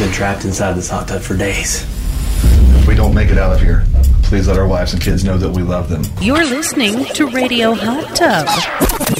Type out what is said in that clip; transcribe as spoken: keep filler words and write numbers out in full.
been trapped inside this hot tub for days. If we don't make it out of here, please let our wives and kids know that we love them. You're listening to Radio Hot Tub.